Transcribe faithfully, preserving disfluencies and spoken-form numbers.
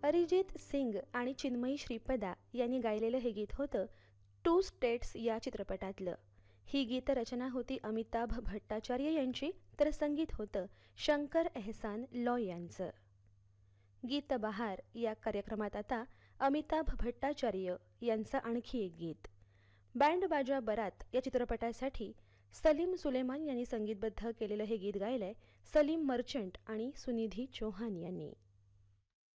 अरिजित सिंग आणि चिन्मयी श्रीपदा यांनी गायलेलं हे गीत होतं टू स्टेट्स या चित्रपटातलं. ही गीतरचना होती अमिताभ भट्टाचार्य यांची, तर संगीत होतं शंकर एहसान लॉय यांचं. गीत बहार या कार्यक्रमात आता अमिताभ भट्टाचार्य यांचं आणखी एक गीत. बँड बाजा बरात या चित्रपटासाठी सलीम सुलेमान यांनी संगीतबद्ध केलेलं हे गीत गायलंय सलीम मर्चंट आणि सुनिधी चौहान यांनी.